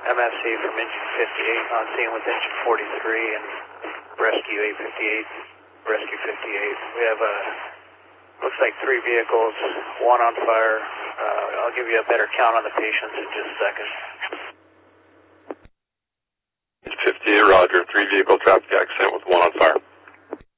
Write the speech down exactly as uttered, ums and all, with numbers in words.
M S C from engine fifty-eight on scene with engine forty-three and rescue eight fifty-eight, rescue fifty-eight. We have a, looks like three vehicles, one on fire. Uh, I'll give you a better count on the patients in just a second. fifty-eight, roger. Three vehicle traffic accident with one on fire.